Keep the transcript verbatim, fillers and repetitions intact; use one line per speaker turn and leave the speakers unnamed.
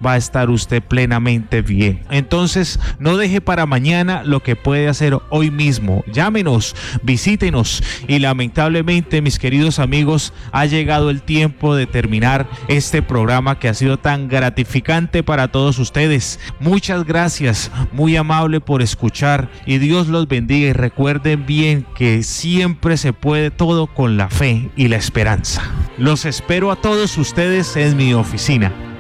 va a estar usted plenamente bien. Entonces, no deje para mañana lo que puede hacer hoy mismo. Llámenos, visítenos y lamentablemente, mis queridos amigos, ha llegado el tiempo de terminar este programa que ha sido tan gratificante para todos ustedes. Muchas gracias, muy amable por escuchar y Dios los bendiga y recuerden bien que siempre se puede todo con la fe y la esperanza. Los espero a todos ustedes en mi oficina.